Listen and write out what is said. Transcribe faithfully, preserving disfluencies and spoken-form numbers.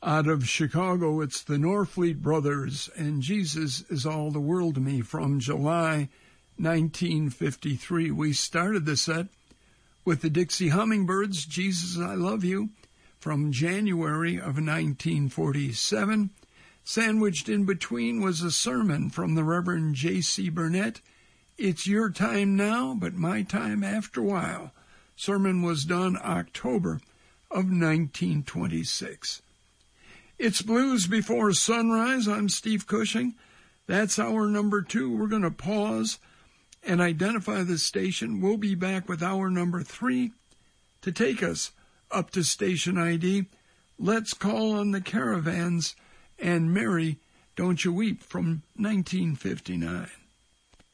Out of Chicago, it's the Norfleet Brothers, and Jesus is All the World to Me from July nineteen fifty-three. We started the set with the Dixie Hummingbirds, Jesus, I Love You, from January of nineteen forty-seven. Sandwiched in between was a sermon from the Reverend J C Burnett, It's Your Time Now, but My Time After a While. Sermon was done October of nineteen twenty-six. It's Blues Before Sunrise. I'm Steve Cushing. That's hour number two. We're going to pause and identify the station. We'll be back with hour number three to take us up to station I D. Let's Call on the Caravans and Mary, Don't You Weep from nineteen fifty-nine.